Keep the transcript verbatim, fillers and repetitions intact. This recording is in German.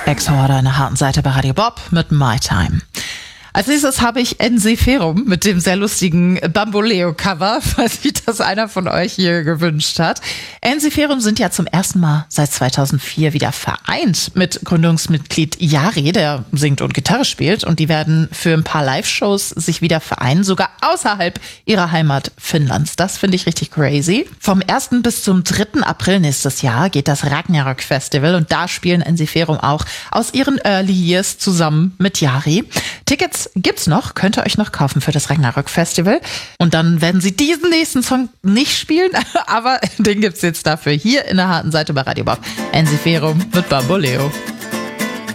Ex-Horde an der harten Seite bei Radio Bob mit My Time. Als nächstes habe ich Ensiferum mit dem sehr lustigen Bamboleo-Cover, falls sich das einer von euch hier gewünscht hat. Ensiferum sind ja zum ersten Mal seit zweitausendvier wieder vereint mit Gründungsmitglied Jari, der singt und Gitarre spielt. Und die werden für ein paar Live-Shows sich wieder vereinen, sogar außerhalb ihrer Heimat Finnlands. Das finde ich richtig crazy. Vom ersten bis zum dritten April nächstes Jahr geht das Ragnarök Festival und da spielen Ensiferum auch aus ihren Early Years zusammen mit Jari. Tickets gibt's noch, könnt ihr euch noch kaufen für das Ragnarök Festival. Und dann werden sie diesen nächsten Song nicht spielen, aber den gibt's jetzt dafür hier in der harten Seite bei Radio Bob. Ensiferum mit Bamboleo.